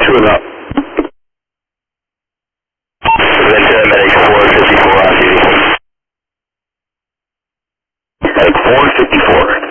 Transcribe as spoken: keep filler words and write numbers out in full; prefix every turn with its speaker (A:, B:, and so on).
A: two and up.
B: Ventura Medic four fifty-four on duty. Medic four fifty-four.